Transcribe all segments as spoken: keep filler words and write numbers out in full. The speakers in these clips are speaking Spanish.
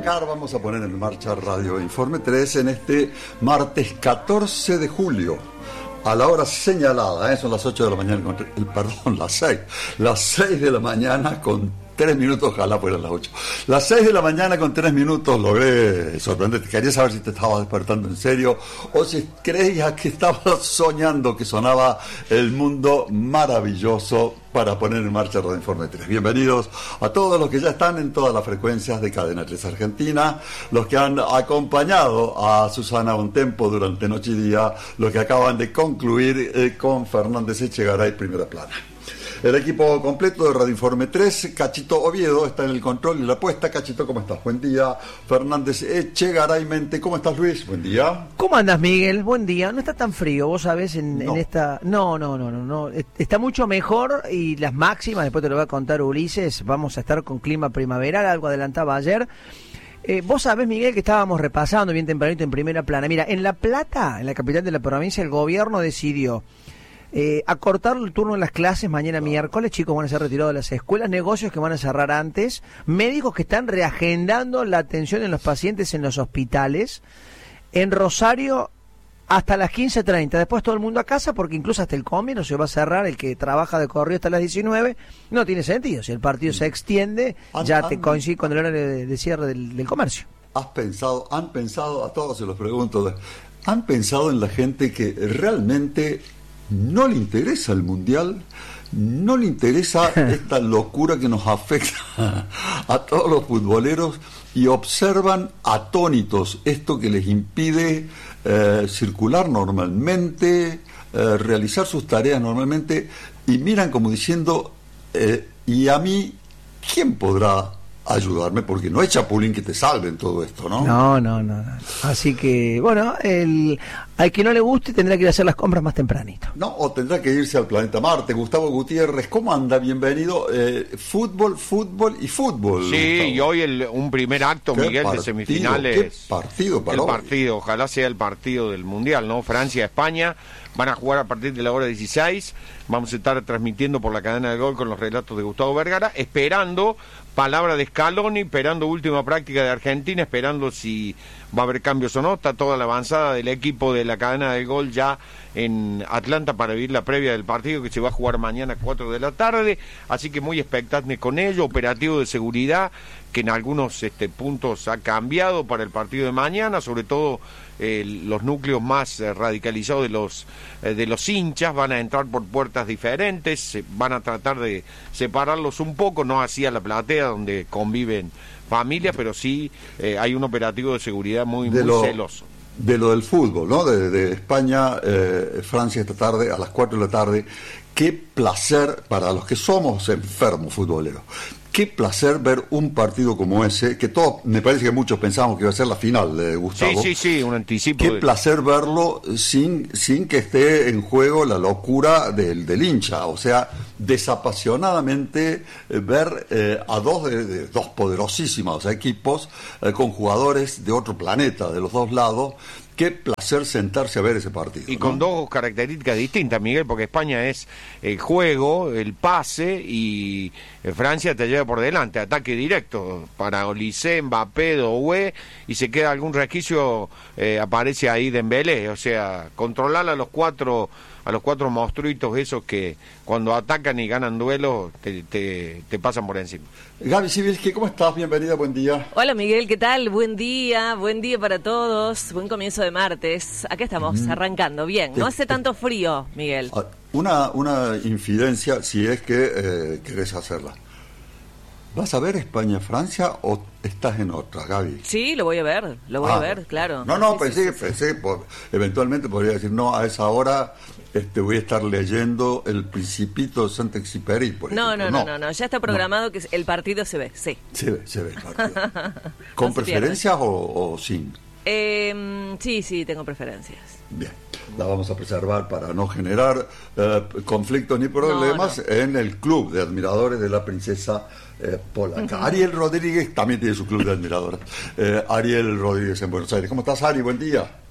arrancar, vamos a poner en marcha Radio Informe tres en este martes catorce de julio. A la hora señalada, ¿eh? Son las ocho de la mañana, con, el, perdón, las seis. Las seis de la mañana con tres minutos, ojalá fueran las ocho. Las seis de la mañana con tres minutos logré sorprenderte. Quería saber si te estabas despertando en serio o si creías que estabas soñando que sonaba el mundo maravilloso para poner en marcha Radio Informe tres. Bienvenidos a todos los que ya están en todas las frecuencias de Cadena tres Argentina, los que han acompañado a Susana Bontempo durante noche y día, los que acaban de concluir eh, con Fernández Echegaray, primera plana. El equipo completo de Radio Informe tres, Cachito Oviedo está en el control y la apuesta. Cachito, ¿cómo estás? Buen día. Fernández Echegaray Mente, ¿cómo estás, Luis? Buen día. ¿Cómo andas, Miguel? Buen día. No está tan frío, vos sabés, en, no. en esta... No, no, no, no, no. Está mucho mejor y las máximas, después te lo va a contar Ulises, vamos a estar con clima primaveral, algo adelantaba ayer. Eh, vos sabés, Miguel, que estábamos repasando bien tempranito en primera plana. Mira, en La Plata, en la capital de la provincia, el gobierno decidió Eh, acortar el turno de las clases mañana miércoles. Chicos van a ser retirados de las escuelas, negocios que van a cerrar antes, médicos que están reagendando la atención en los pacientes en los hospitales. En Rosario hasta las quince treinta, después todo el mundo a casa, porque incluso hasta el comercio se va a cerrar, el que trabaja de corrido hasta las diecinueve, no tiene sentido, si el partido se extiende, ya te coincide con el horario de, de cierre del, del comercio. ¿Has pensado, han pensado, a todos se los pregunto, han pensado en la gente que realmente no le interesa el mundial, no le interesa esta locura que nos afecta a todos los futboleros y observan atónitos esto que les impide eh, circular normalmente, eh, realizar sus tareas normalmente, y miran como diciendo, eh, y a mí, ¿quién podrá ayudarme? Porque no hay chapulín que te salve en todo esto, ¿no? No, no, no. Así que, bueno, el, al que no le guste tendrá que ir a hacer las compras más tempranito. No, o tendrá que irse al planeta Marte. Gustavo Gutiérrez, ¿cómo anda? Bienvenido. Eh, fútbol, fútbol y fútbol. Sí, Gustavo. Y hoy el, un primer acto, ¿Qué Miguel, partido, de semifinales. ¿Qué partido para El hoy? partido, ojalá sea el partido del Mundial, ¿no? Francia-España. Van a jugar a partir de la hora dieciséis. Vamos a estar transmitiendo por la cadena de Gol con los relatos de Gustavo Vergara, esperando palabra de Scaloni, esperando última práctica de Argentina, esperando si va a haber cambios o no. Está toda la avanzada del equipo de la cadena del Gol ya en Atlanta para vivir la previa del partido que se va a jugar mañana a cuatro de la tarde, así que muy expectante con ello. Operativo de seguridad que en algunos este, puntos ha cambiado para el partido de mañana, sobre todo eh, los núcleos más eh, radicalizados de los eh, de los hinchas van a entrar por puertas diferentes, se van a tratar de separarlos un poco, no así a la platea donde conviven familias, pero sí eh, hay un operativo de seguridad muy, de muy lo, celoso. De lo del fútbol, ¿no? De, de España, eh, Francia esta tarde, a las cuatro de la tarde. Qué placer para los que somos enfermos futboleros. Qué placer ver un partido como ese, que todos, me parece que muchos pensamos que iba a ser la final de Gustavo. Sí, sí, sí, un anticipo. Qué de... placer verlo sin sin que esté en juego la locura del, del hincha. O sea, desapasionadamente eh, ver eh, a dos de, de dos poderosísimos equipos eh, con jugadores de otro planeta, de los dos lados. Qué placer sentarse a ver ese partido. Y ¿no? con dos características distintas, Miguel, porque España es el juego, el pase, y Francia te lleva por delante, ataque directo para Olise, Mbappé, Doué, y se queda algún resquicio, eh, aparece ahí Dembélé, o sea, controlar a los cuatro a los cuatro monstruitos esos que cuando atacan y ganan duelos te, te, te pasan por encima. Gaby Sibilski, ¿cómo estás? Bienvenida, buen día. Hola Miguel, ¿qué tal? Buen día, buen día para todos, buen comienzo de martes. Acá estamos, mm. arrancando, bien, no hace tanto frío, Miguel. Una, una infidencia, si es que eh, querés hacerla. ¿Vas a ver España-Francia o estás en otra, Gaby? Sí, lo voy a ver, lo voy ah, a ver, claro. No, no, sí, pensé, sí, sí, pensé, sí. Por, eventualmente podría decir, no, a esa hora este, voy a estar leyendo El Principito de Saint-Exupéry, por no, ejemplo. No, no, no, no, ya está programado no. que el partido se ve, sí. Se ve, se ve el partido. ¿Con no preferencias o, o sin? Eh, sí, sí, tengo preferencias. Bien, la vamos a preservar para no generar eh, conflictos ni problemas no, no. en el club de admiradores de la princesa eh, polaca. Uh-huh. Ariel Rodríguez también tiene su club de admiradores. Eh, Ariel Rodríguez en Buenos Aires. ¿Cómo estás, Ari? Buen día.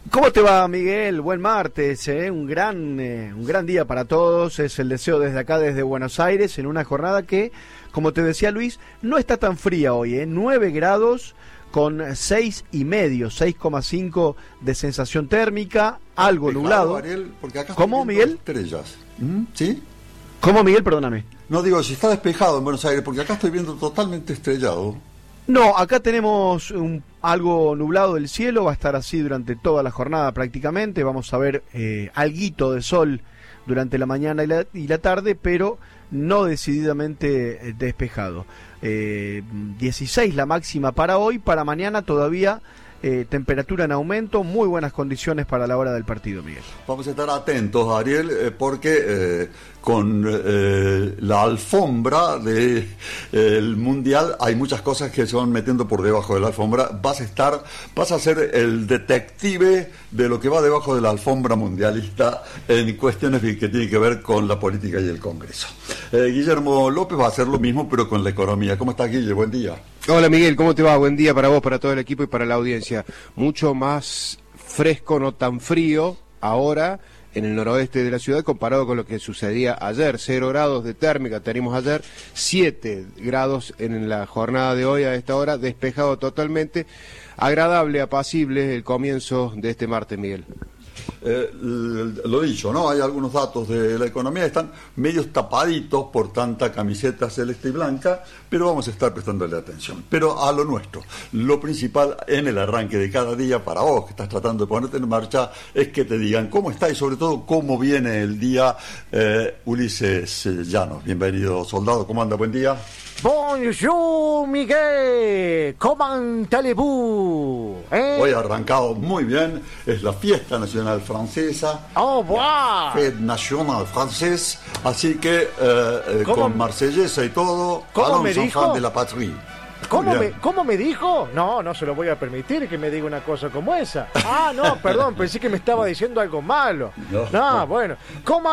¿Cómo te va, Miguel? Buen martes, ¿eh? un gran eh, un gran día para todos. Es el deseo desde acá, desde Buenos Aires, en una jornada que, como te decía Luis, no está tan fría hoy, ¿eh? nueve grados con seis y medio, seis coma cinco de sensación térmica, algo Despejado, nublado. Ariel, porque acá ¿Cómo, Miguel? Estrellas. ¿Mm? ¿Sí? ¿Cómo, Miguel? Perdóname. No digo si está despejado en Buenos Aires, porque acá estoy viendo totalmente estrellado. No, acá tenemos un, algo nublado del cielo, va a estar así durante toda la jornada prácticamente, vamos a ver eh, alguito de sol durante la mañana y la, y la tarde, pero no decididamente eh, despejado. Eh, dieciséis la máxima para hoy, para mañana todavía eh, temperatura en aumento, muy buenas condiciones para la hora del partido, Miguel. Vamos a estar atentos, Ariel, eh, porque eh, con eh, la alfombra del de, eh, Mundial hay muchas cosas que se van metiendo por debajo de la alfombra. Vas a estar, vas a ser el detective de lo que va debajo de la alfombra mundialista en cuestiones que tienen que ver con la política y el Congreso. Eh, Guillermo López va a hacer lo mismo, pero con la economía. ¿Cómo estás, Guille? Buen día. Hola, Miguel, ¿cómo te va? Buen día para vos, para todo el equipo y para la audiencia. Mucho más fresco, no tan frío, ahora en el noroeste de la ciudad comparado con lo que sucedía ayer. Cero grados de térmica tenemos ayer, siete grados en la jornada de hoy a esta hora, despejado totalmente. Agradable, apacible el comienzo de este martes, Miguel. Eh, lo dicho, ¿no? Hay algunos datos de la economía, están medios tapaditos por tanta camiseta celeste y blanca, pero vamos a estar prestándole atención. Pero a lo nuestro, lo principal en el arranque de cada día para vos que estás tratando de ponerte en marcha es que te digan cómo está y sobre todo cómo viene el día. eh, Ulises Llanos, bienvenido, soldado, ¿cómo anda? Buen día. Bonjour, Miguel. ¿Cómo allez-vous? ¿Eh? Hoy ha arrancado muy bien, es la fiesta nacional francesa. Oh, wow. Fête nationale francés, así que eh, eh, con marsellesa y todo, ¿Cómo me allons dijo? enfants de la patrie. ¿Cómo me, ¿Cómo me dijo? No, no se lo voy a permitir que me diga una cosa como esa. Ah, no, perdón, pensé que me estaba diciendo algo malo. No, No, no. bueno. ¿Cómo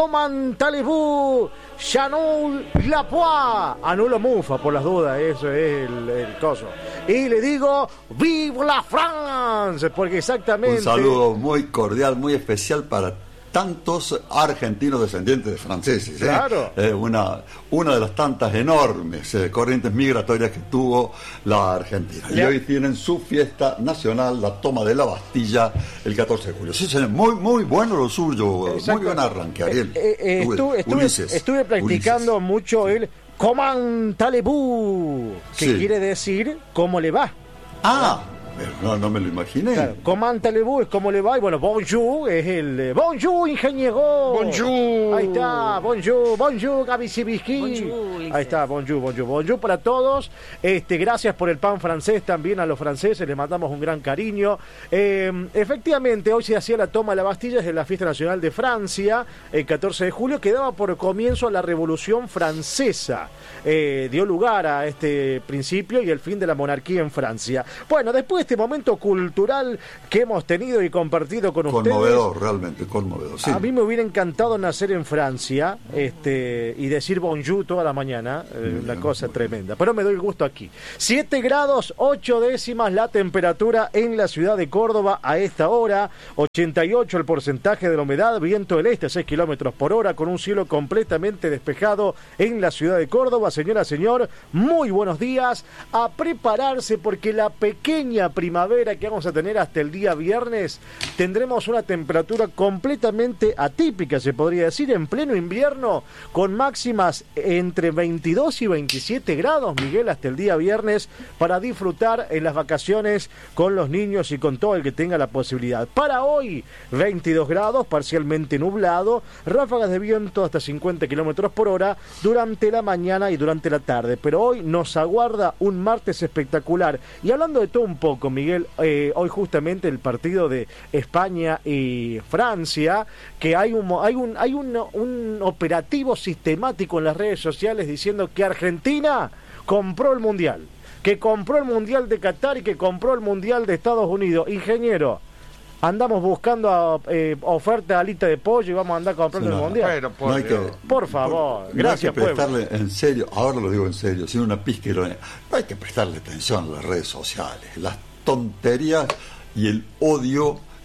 allez-vous? Chanel Lapois. Anulo Mufa, por las dudas, eso es el, el coso. Y le digo, ¡Vive la France! Porque exactamente... Un saludo muy cordial, muy especial para tantos argentinos descendientes de franceses. ¿eh? Claro. Eh, una, una de las tantas enormes eh, corrientes migratorias que tuvo la Argentina. Y Le- hoy tienen su fiesta nacional, la toma de la Bastilla, el catorce de julio. Sí, señor, muy, muy bueno lo suyo. Exacto. Muy buen arranque, Ariel. Eh, eh, estuve, estuve- Ulises. estuve practicando Ulises. mucho el ¿Cómo allez-vous? Que Sí. quiere decir ¿cómo le va? Ah, pero no, no me lo imaginé. Claro, ¿cómo allez-vous? Es ¿cómo le va? Y bueno, bonjour es el eh, bonjour, ingeniero. Bonjour. Ahí está, bonjour, bonjour, Gaby Sibisky. Bonjour, Ulises. Ahí está, bonjour, bonjour, bonjour para todos. Este, gracias por el pan francés también a los franceses, les mandamos un gran cariño. Eh, efectivamente, hoy se hacía la toma de la Bastilla desde la Fiesta Nacional de Francia, el catorce de julio, que daba por comienzo a la Revolución Francesa. Eh, dio lugar a este principio y el fin de la monarquía en Francia. Bueno, después de este momento cultural que hemos tenido y compartido con ustedes, Conmovedor, realmente, conmovedor. Sí. a mí me hubiera encantado nacer en Francia este, y decir bonjour toda la mañana, eh, una cosa tremenda, pero me doy el gusto aquí. siete grados, ocho décimas la temperatura en la ciudad de Córdoba a esta hora, ochenta y ocho el porcentaje de la humedad, viento del este a seis kilómetros por hora, con un cielo completamente despejado en la ciudad de Córdoba. Señora, señor, muy buenos días, a prepararse porque la pequeña primavera que vamos a tener hasta el día viernes, tendremos una temperatura completamente atípica, se podría decir, en pleno invierno, con máximas entre veintidós y veintisiete grados, Miguel, hasta el día viernes, para disfrutar en las vacaciones con los niños y con todo el que tenga la posibilidad. Para hoy, veintidós grados, parcialmente nublado, ráfagas de viento hasta cincuenta kilómetros por hora durante la mañana y durante la tarde, pero hoy nos aguarda un martes espectacular. Y hablando de todo un poco, Miguel, eh, hoy justamente el partido de España y Francia, que hay un hay un hay un, un operativo sistemático en las redes sociales diciendo que Argentina compró el mundial, que compró el mundial de Qatar y que compró el mundial de Estados Unidos. Ingeniero, andamos buscando eh, oferta de alita de pollo y vamos a andar comprando Sí, no, el mundial. Pero, por No hay que, Dios. Por favor, por- gracias, no hay que pueblo. prestarle en serio, ahora lo digo en serio, sin una pizca de ironía, no hay que prestarle atención a las redes sociales, las tonterías y el odio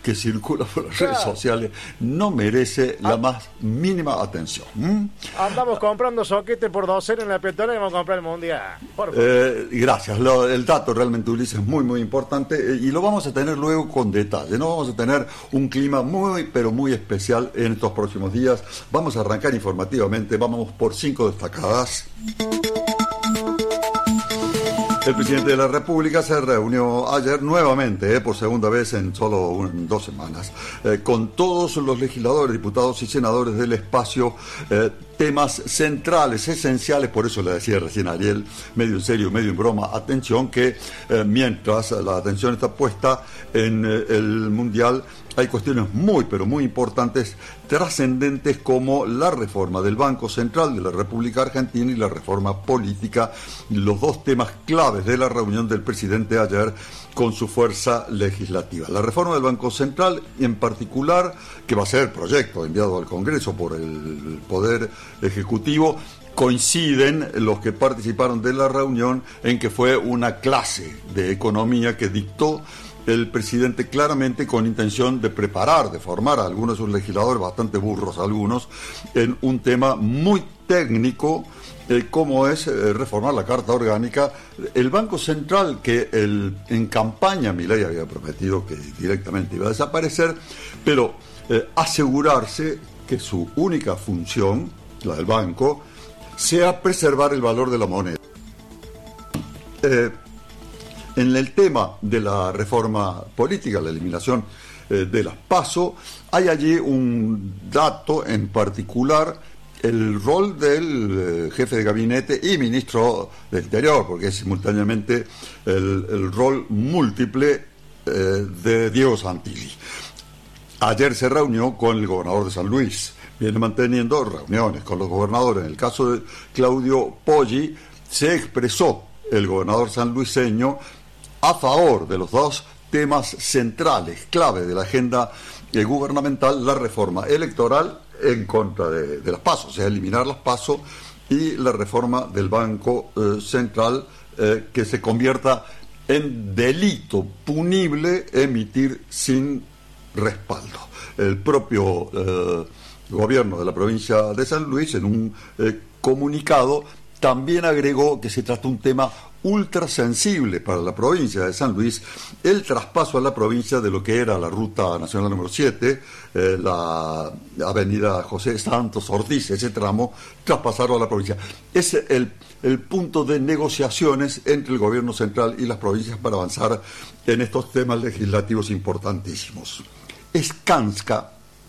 que circula por las Claro. redes sociales no merece la más mínima atención. ¿Mm? Andamos comprando soquete por docena en la peatonal y vamos a comprar el mundial. Por favor. Eh, gracias, Lo- el dato realmente, Ulises, es muy muy importante, eh, y lo vamos a tener luego con detalle, ¿no? Vamos a tener un clima muy pero muy especial en estos próximos días. Vamos a arrancar informativamente, vamos por cinco destacadas. El presidente de la República se reunió ayer nuevamente, eh, por segunda vez en solo un- dos semanas, eh, con todos los legisladores, diputados y senadores del espacio, eh, temas centrales, esenciales. Por eso le decía recién a Ariel, medio en serio, medio en broma, atención, que eh, mientras la atención está puesta en eh, el Mundial, hay cuestiones muy, pero muy importantes, trascendentes, como la reforma del Banco Central de la República Argentina y la reforma política, los dos temas claves de la reunión del presidente ayer con su fuerza legislativa. La reforma del Banco Central, en particular, que va a ser el proyecto enviado al Congreso por el Poder Ejecutivo. Coinciden los que participaron de la reunión en que fue una clase de economía que dictó el presidente claramente con intención de preparar, de formar a algunos de sus legisladores, bastante burros algunos, en un tema muy técnico, eh, como es eh, reformar la Carta Orgánica. El Banco Central, que el, en campaña Milei había prometido que directamente iba a desaparecer, pero eh, asegurarse que su única función, la del banco, sea preservar el valor de la moneda. Eh, En el tema de la reforma política, la eliminación eh, de las PASO, hay allí un dato en particular, el rol del eh, jefe de gabinete y ministro del Interior, porque es simultáneamente el, el rol múltiple eh, de Diego Santilli. Ayer se reunió con el gobernador de San Luis, viene manteniendo reuniones con los gobernadores. En el caso de Claudio Poggi, se expresó el gobernador sanluiseño a favor de los dos temas centrales, clave de la agenda eh, gubernamental: la reforma electoral en contra de, de las PASO, o sea, eliminar las PASO, y la reforma del Banco eh, Central, eh, que se convierta en delito punible emitir sin respaldo. El propio eh, gobierno de la provincia de San Luis, en un eh, comunicado, también agregó que se trata de un tema ultra sensible para la provincia de San Luis, el traspaso a la provincia de lo que era la ruta nacional número siete, eh, la avenida José Santos Ortiz, ese tramo, traspasarlo a la provincia. Es el, el punto de negociaciones entre el gobierno central y las provincias para avanzar en estos temas legislativos importantísimos. Skanska,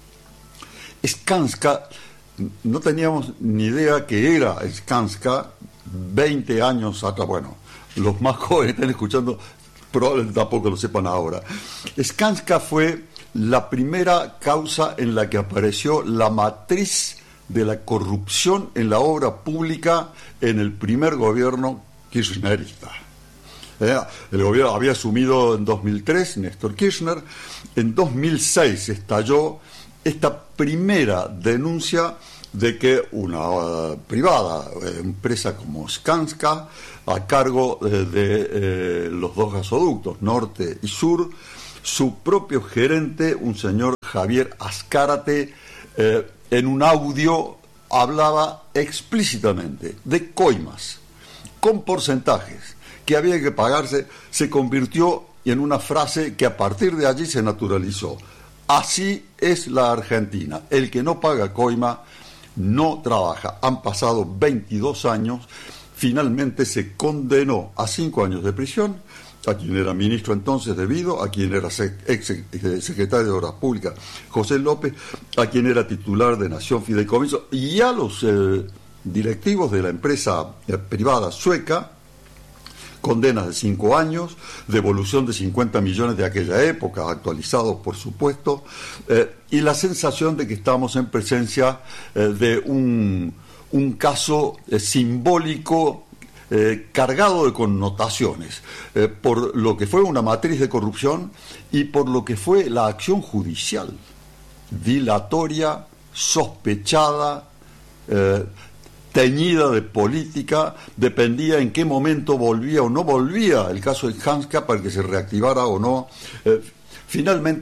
Skanska, no teníamos ni idea que era Skanska veinte años atrás. Bueno, los más jóvenes están escuchando, probablemente tampoco lo sepan ahora. Skanska fue la primera causa en la que apareció la matriz de la corrupción en la obra pública en el primer gobierno kirchnerista. Eh, el gobierno había asumido en dos mil tres Néstor Kirchner. En dos mil seis estalló esta primera denuncia de que una uh, privada eh, empresa como Skanska, a cargo eh, de eh, los dos gasoductos norte y sur, su propio gerente, un señor Javier Azcárate, eh, en un audio hablaba explícitamente de coimas con porcentajes que había que pagarse. Se convirtió en una frase que a partir de allí se naturalizó. Así es la Argentina: el que no paga coima no trabaja. Han pasado veintidós años, finalmente se condenó a cinco años de prisión a quien era ministro entonces de Vido, a quien era ex secretario de Obras Públicas José López, a quien era titular de Nación Fideicomiso, y a los eh, directivos de la empresa eh, privada sueca, condenas de cinco años, devolución de cincuenta millones de aquella época, actualizados por supuesto, eh, y la sensación de que estamos en presencia eh, de un, un caso eh, simbólico, eh, cargado de connotaciones, eh, por lo que fue una matriz de corrupción y por lo que fue la acción judicial, dilatoria, sospechada, eh, teñida de política. Dependía en qué momento volvía o no volvía el caso de Skanska para que se reactivara o no. Eh, finalmente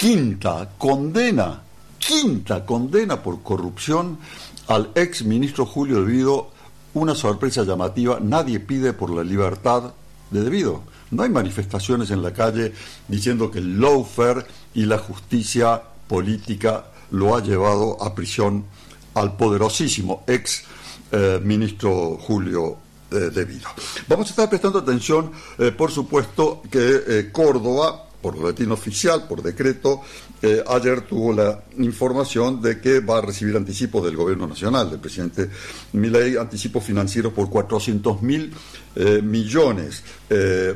quinta condena, quinta condena por corrupción al ex ministro Julio De Vido. Una sorpresa llamativa: nadie pide por la libertad de De Vido. No hay manifestaciones en la calle diciendo que el lawfare y la justicia política lo ha llevado a prisión al poderosísimo ex eh, ministro Julio eh, De Vido. Vamos a estar prestando atención, eh, por supuesto, que eh, Córdoba, por boletín oficial, por decreto, eh, ayer tuvo la información de que va a recibir anticipos del gobierno nacional, del presidente Milei, anticipos financieros por cuatrocientos mil eh, millones. Eh,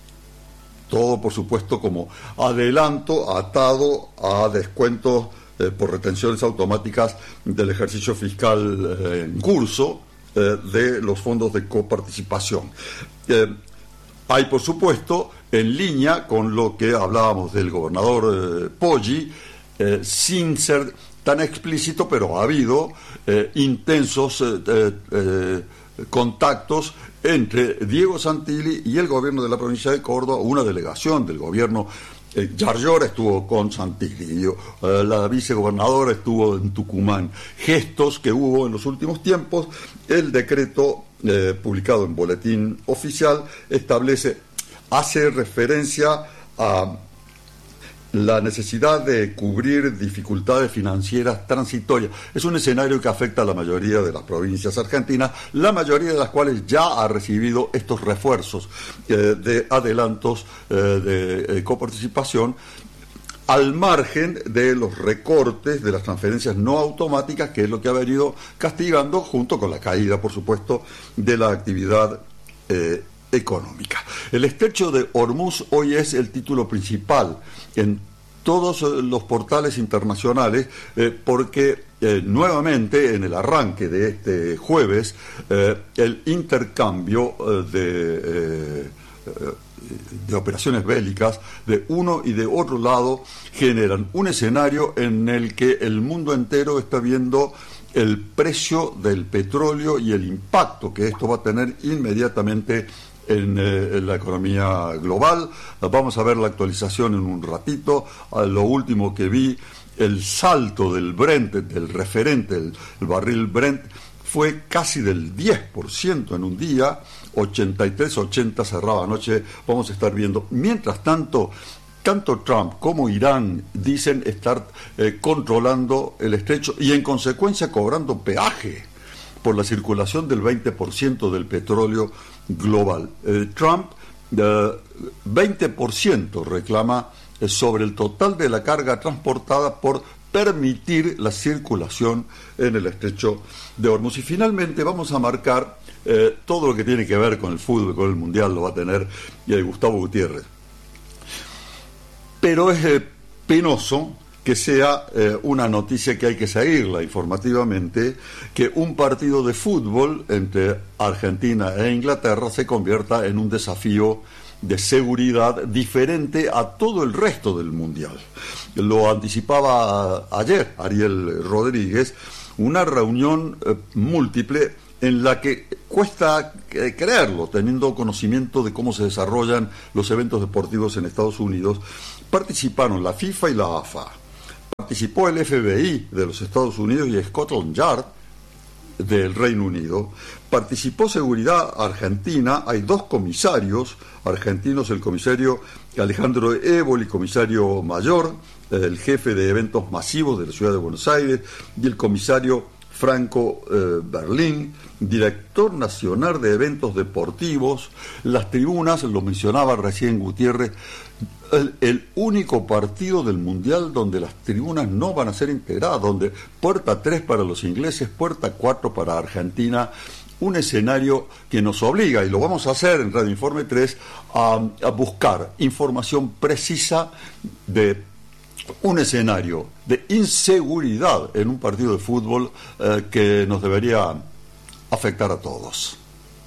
todo, por supuesto, como adelanto atado a descuentos eh, por retenciones automáticas del ejercicio fiscal eh, en curso eh, de los fondos de coparticipación. Eh, hay, por supuesto, en línea con lo que hablábamos del gobernador eh, Poggi, eh, sin ser tan explícito, pero ha habido eh, intensos eh, eh, eh, contactos entre Diego Santilli y el gobierno de la provincia de Córdoba. Una delegación del gobierno, eh, Yarlora estuvo con Santilli, eh, la vicegobernadora estuvo en Tucumán. Gestos que hubo en los últimos tiempos. El decreto eh, publicado en boletín oficial establece, hace referencia a la necesidad de cubrir dificultades financieras transitorias. Es un escenario que afecta a la mayoría de las provincias argentinas, la mayoría de las cuales ya ha recibido estos refuerzos eh, de adelantos eh, de eh, coparticipación, al margen de los recortes de las transferencias no automáticas, que es lo que ha venido castigando, junto con la caída, por supuesto, de la actividad eh, económica. El estrecho de Hormuz hoy es el título principal en todos los portales internacionales, eh, porque eh, nuevamente en el arranque de este jueves eh, el intercambio eh, de, eh, de operaciones bélicas de uno y de otro lado generan un escenario en el que el mundo entero está viendo el precio del petróleo y el impacto que esto va a tener inmediatamente En, eh, en la economía global. Vamos a ver la actualización en un ratito. A lo último que vi, el salto del Brent, del referente, el, el barril Brent, fue casi del diez por ciento en un día, ochenta y tres ochenta cerraba anoche. Vamos a estar viendo. Mientras tanto, tanto Trump como Irán dicen estar eh, controlando el estrecho y en consecuencia cobrando peaje por la circulación del veinte por ciento del petróleo global. Eh, Trump, eh, veinte por ciento reclama eh, sobre el total de la carga transportada por permitir la circulación en el estrecho de Hormuz. Y finalmente vamos a marcar eh, todo lo que tiene que ver con el fútbol, con el mundial, lo va a tener eh, Gustavo Gutiérrez. Pero es eh, penoso que sea eh, una noticia que hay que seguirla informativamente, que un partido de fútbol entre Argentina e Inglaterra se convierta en un desafío de seguridad diferente a todo el resto del Mundial. Lo anticipaba ayer Ariel Rodríguez, una reunión eh, múltiple en la que cuesta eh, creerlo, teniendo conocimiento de cómo se desarrollan los eventos deportivos en Estados Unidos. Participaron la FIFA y la A F A. Participó el F B I de los Estados Unidos y Scotland Yard del Reino Unido. Participó Seguridad Argentina. Hay dos comisarios argentinos, el comisario Alejandro Évoli, comisario mayor, el jefe de eventos masivos de la Ciudad de Buenos Aires, y el comisario Franco eh, Berlín, director nacional de eventos deportivos. Las tribunas, lo mencionaba recién Gutiérrez, el, el único partido del Mundial donde las tribunas no van a ser integradas, donde puerta tres para los ingleses, puerta cuatro para Argentina. Un escenario que nos obliga, y lo vamos a hacer en Radio Informe tres, a, a buscar información precisa de un escenario de inseguridad en un partido de fútbol eh, que nos debería afectar a todos.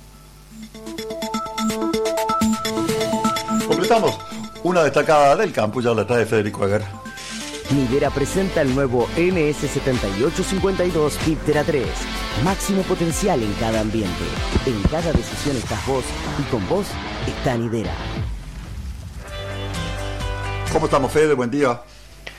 Completamos una destacada del campo, ya la trae Federico Aguer. Nidera presenta el nuevo N S setenta y ocho cincuenta y dos Piptera tres. Máximo potencial en cada ambiente. En cada decisión estás vos y con vos está Nidera. ¿Cómo estamos, Fede? Buen día.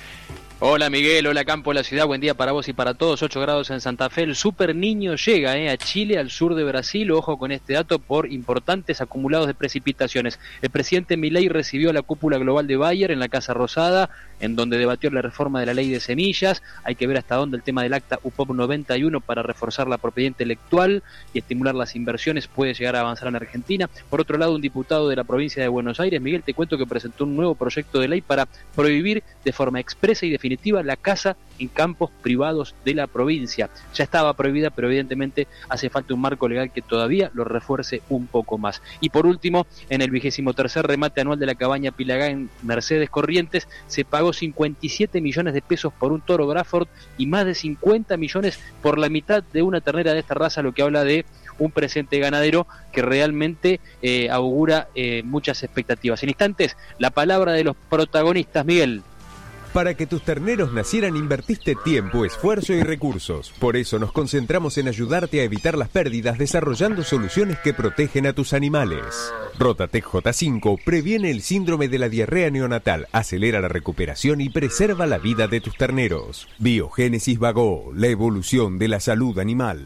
Hola Miguel, hola Campo, la ciudad, buen día para vos y para todos, ocho grados en Santa Fe, el Super Niño llega eh, a Chile, al sur de Brasil, ojo con este dato, por importantes acumulados de precipitaciones. El presidente Milei recibió a la cúpula global de Bayer en la Casa Rosada, en donde debatió la reforma de la ley de semillas, hay que ver hasta dónde el tema del acta U P O P noventa y uno para reforzar la propiedad intelectual y estimular las inversiones puede llegar a avanzar en Argentina. Por otro lado, un diputado de la provincia de Buenos Aires, Miguel, te cuento que presentó un nuevo proyecto de ley para prohibir de forma expresa y definitiva la caza en campos privados de la provincia. Ya estaba prohibida, pero evidentemente hace falta un marco legal que todavía lo refuerce un poco más. Y por último, en el vigésimo tercer remate anual de la cabaña Pilagá en Mercedes Corrientes, se pagó cincuenta y siete millones de pesos por un toro Braford y más de cincuenta millones por la mitad de una ternera de esta raza, lo que habla de un presente ganadero que realmente eh, augura eh, muchas expectativas. En instantes, la palabra de los protagonistas, Miguel. Para que tus terneros nacieran invertiste tiempo, esfuerzo y recursos. Por eso nos concentramos en ayudarte a evitar las pérdidas desarrollando soluciones que protegen a tus animales. Rotatec J cinco previene el síndrome de la diarrea neonatal, acelera la recuperación y preserva la vida de tus terneros. Biogénesis Bagó, la evolución de la salud animal.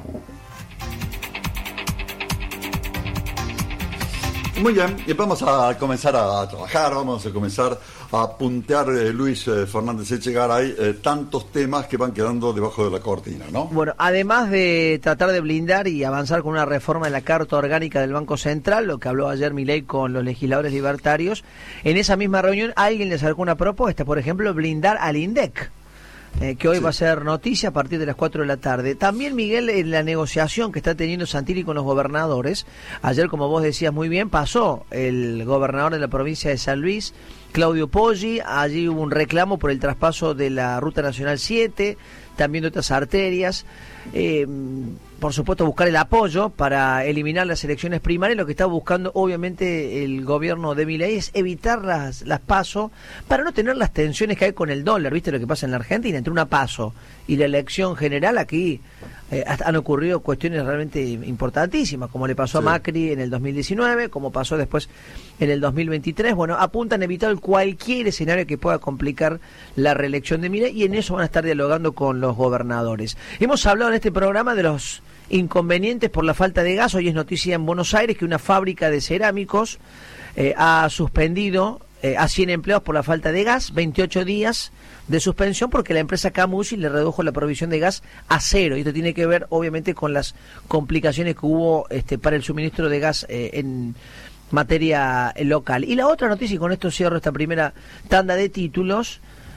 Muy bien, y vamos a comenzar a trabajar, vamos a comenzar a puntear, eh, Luis eh, Fernández Echegaray, eh, tantos temas que van quedando debajo de la cortina, ¿no? Bueno, además de tratar de blindar y avanzar con una reforma de la Carta Orgánica del Banco Central, lo que habló ayer Milei con los legisladores libertarios, en esa misma reunión alguien le sacó una propuesta, por ejemplo, blindar al INDEC. Eh, que hoy sí va a ser noticia a partir de las cuatro de la tarde. También, Miguel, en la negociación que está teniendo Santilli con los gobernadores, ayer, como vos decías muy bien, pasó el gobernador de la provincia de San Luis, Claudio Poggi, allí hubo un reclamo por el traspaso de la Ruta Nacional siete, también de otras arterias, eh, por supuesto buscar el apoyo para eliminar las elecciones primarias. Lo que está buscando obviamente el gobierno de Milei es evitar las, las PASO para no tener las tensiones que hay con el dólar. ¿Viste lo que pasa en la Argentina? Entre una PASO y la elección general aquí eh, han ocurrido cuestiones realmente importantísimas, como le pasó sí. a Macri en el dos mil diecinueve, como pasó después en el dos mil veintitrés. Bueno, apuntan a evitar cualquier escenario que pueda complicar la reelección de Milei y en eso van a estar dialogando con los gobernadores. Hemos hablado en este programa de los inconvenientes por la falta de gas. Hoy es noticia en Buenos Aires que una fábrica de cerámicos eh, ha suspendido eh, a cien empleados por la falta de gas, veintiocho días de suspensión porque la empresa Camusi le redujo la provisión de gas a cero. Y esto tiene que ver obviamente con las complicaciones que hubo este, para el suministro de gas eh, en materia local. Y la otra noticia, y con esto cierro esta primera tanda de títulos,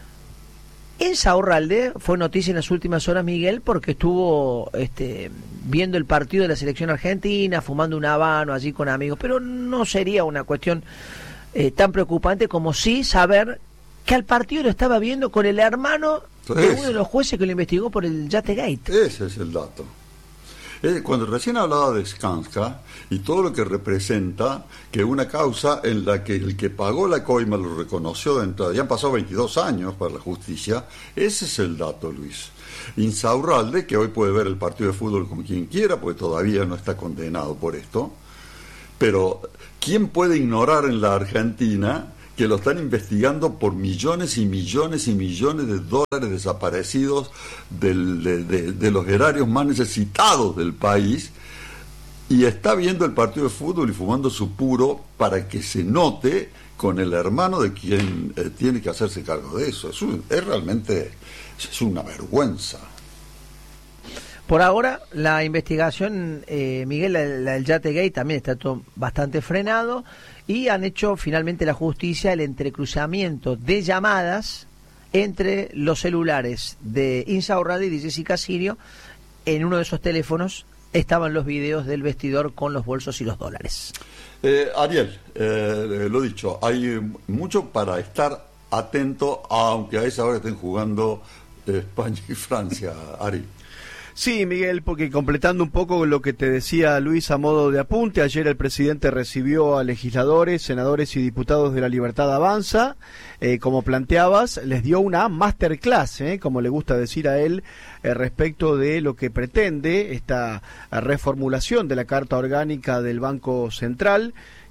Insaurralde fue noticia en las últimas horas, Miguel, porque estuvo este, viendo el partido de la selección argentina, fumando un habano allí con amigos, pero no sería una cuestión eh, tan preocupante como sí saber que al partido lo estaba viendo con el hermano de uno de los jueces que lo investigó por el Yategate. Ese es el dato. Cuando recién hablaba de Skanska y todo lo que representa, que una causa en la que el que pagó la coima lo reconoció de entrada, ya han pasado veintidós años para la justicia, ese es el dato, Luis. Insaurralde, que hoy puede ver el partido de fútbol como quien quiera, porque todavía no está condenado por esto, pero ¿quién puede ignorar en la Argentina que lo están investigando por millones y millones y millones de dólares desaparecidos del, de, de, de los erarios más necesitados del país, y está viendo el partido de fútbol y fumando su puro para que se note con el hermano de quien eh, tiene que hacerse cargo de eso? Es, un, es realmente es una vergüenza. Por ahora, la investigación, eh, Miguel, la, la del Yategate también está todo bastante frenado y han hecho finalmente la justicia el entrecruzamiento de llamadas entre los celulares de Insaurralde y de Jessica Sirio. En uno de esos teléfonos estaban los videos del vestidor con los bolsos y los dólares. Eh, Ariel, eh, lo dicho, hay mucho para estar atento, aunque a esa hora estén jugando eh, España y Francia, Ari. Sí, Miguel, porque completando un poco lo que te decía Luis a modo de apunte, ayer el presidente recibió a legisladores, senadores y diputados de La Libertad Avanza, eh, como planteabas, les dio una masterclass, eh, como le gusta decir a él, eh, respecto de lo que pretende esta reformulación de la Carta Orgánica del Banco Central,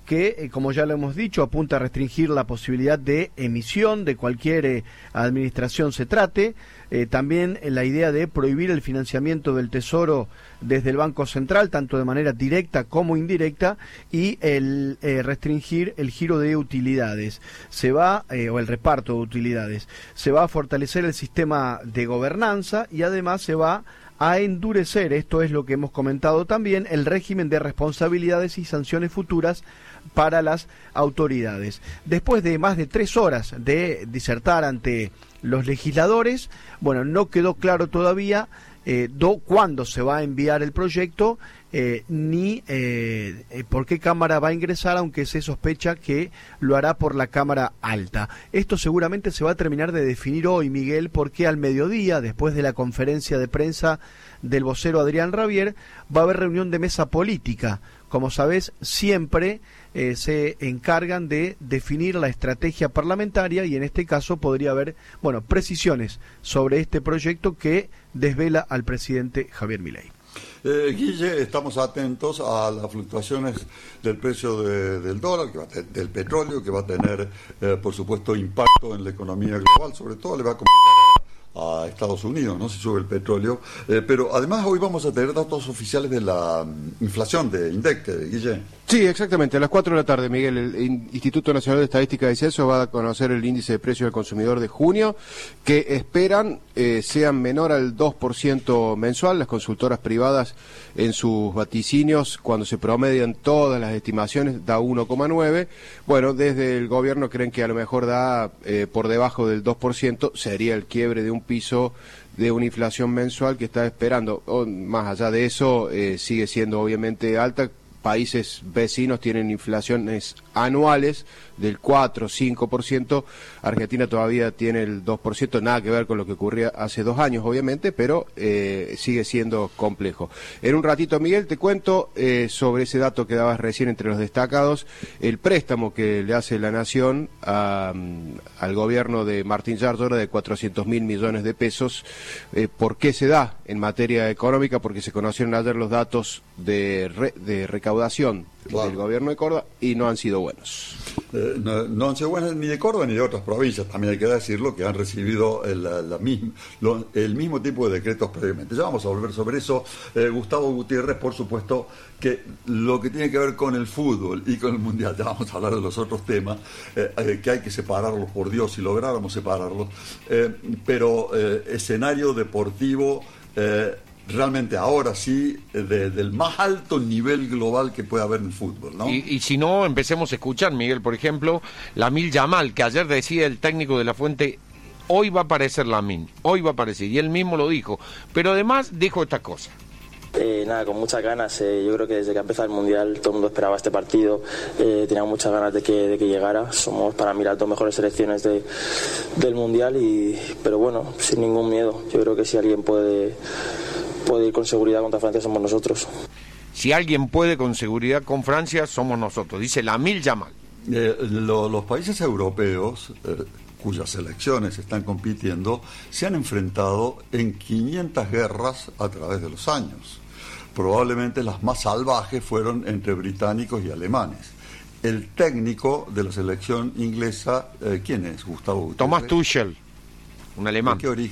que, eh, como ya lo hemos dicho, apunta a restringir la posibilidad de emisión de cualquier eh, administración se trate. Eh, también eh, la idea de prohibir el financiamiento del Tesoro desde el Banco Central, tanto de manera directa como indirecta, y el eh, restringir el giro de utilidades. Se va, eh, o el reparto de utilidades. Se va a fortalecer el sistema de gobernanza y además se va a endurecer, esto es lo que hemos comentado también, el régimen de responsabilidades y sanciones futuras para las autoridades. Después de más de tres horas de disertar ante los legisladores, bueno, no quedó claro todavía eh, do, cuándo se va a enviar el proyecto, eh, ni eh, eh, por qué Cámara va a ingresar, aunque se sospecha que lo hará por la Cámara Alta. Esto seguramente se va a terminar de definir hoy, Miguel, porque al mediodía, después de la conferencia de prensa del vocero Adrián Rabier, va a haber reunión de mesa política. Como sabés, siempre eh, se encargan de definir la estrategia parlamentaria y en este caso podría haber, bueno, precisiones sobre este proyecto que desvela al presidente Javier Milei. Eh, Guille, estamos atentos a las fluctuaciones del precio de, del dólar, que va a te, del petróleo, que va a tener, eh, por supuesto, impacto en la economía global. Sobre todo le va a complicar a Estados Unidos, ¿no? Si sube el petróleo. Eh, pero además hoy vamos a tener datos oficiales de la um, inflación de INDEC, Guille. Sí, exactamente. A las cuatro de la tarde, Miguel, el Instituto Nacional de Estadística y Censo va a conocer el índice de precios del consumidor de junio, que esperan eh, sean menor al dos por ciento mensual. Las consultoras privadas en sus vaticinios, cuando se promedian todas las estimaciones, da uno coma nueve. Bueno, desde el gobierno creen que a lo mejor da eh, por debajo del dos por ciento, sería el quiebre de un piso de una inflación mensual que está esperando. O, más allá de eso, eh, sigue siendo obviamente alta. Países vecinos tienen inflaciones anuales del cuatro o cinco por ciento, Argentina todavía tiene el dos por ciento, nada que ver con lo que ocurría hace dos años, obviamente, pero eh, sigue siendo complejo. En un ratito, Miguel, te cuento eh, sobre ese dato que dabas recién entre los destacados, el préstamo que le hace la Nación a, al gobierno de Martín Yarlora de cuatrocientos mil millones de pesos. Eh, ¿Por qué se da en materia económica? Porque se conocieron ayer los datos de, re, de recaudación claro. del gobierno de Córdoba y no han sido buenos. Eh, no, no han sido buenos ni de Córdoba ni de otras provincias, también hay que decirlo, que han recibido el, la, la misma, lo, el mismo tipo de decretos previamente. Ya vamos a volver sobre eso. Eh, Gustavo Gutiérrez, por supuesto, que lo que tiene que ver con el fútbol y con el Mundial, ya vamos a hablar de los otros temas, eh, eh, que hay que separarlos, por Dios, si lográramos separarlos, eh, pero eh, escenario deportivo... Eh, realmente ahora sí, de, del más alto nivel global que puede haber en el fútbol, ¿no? Y, y si no, empecemos a escuchar, Miguel, por ejemplo, Lamine Yamal, que ayer decía el técnico de La Fuente, hoy va a aparecer Lamine, hoy va a aparecer, y él mismo lo dijo, pero además dijo esta cosa. Eh, nada, con muchas ganas. Eh, yo creo que desde que empezó el Mundial todo el mundo esperaba este partido. Eh, tenía muchas ganas de que, de que llegara. Somos para mí las dos mejores selecciones de, del Mundial, y, pero bueno, sin ningún miedo. Yo creo que si alguien puede, puede ir con seguridad contra Francia somos nosotros. Si alguien puede con seguridad con Francia somos nosotros, dice Lamine Yamal. Eh, lo, los países europeos... Eh, cuyas selecciones están compitiendo, se han enfrentado en quinientas guerras a través de los años. Probablemente las más salvajes fueron entre británicos y alemanes. El técnico de la selección inglesa, eh, ¿quién es? Gustavo Gutiérrez. Thomas Tuchel, un alemán. ¿De qué, ori-